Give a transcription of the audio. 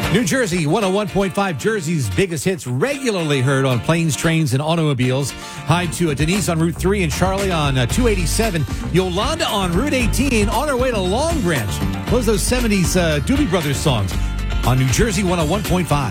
New Jersey 101.5, Jersey's biggest hits, regularly heard on planes, trains, and automobiles. Hi to Denise on Route 3 and Charlie on 287. Yolanda on Route 18 on her way to Long Branch. Those 70s Doobie Brothers songs on New Jersey 101.5.